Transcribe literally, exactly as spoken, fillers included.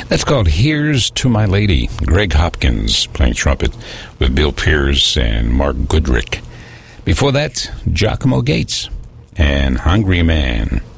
That's called Here's to My Lady. Greg Hopkins playing trumpet with Bill Pierce and Mark Goodrick. Before that, Giacomo Gates and Hungry Man.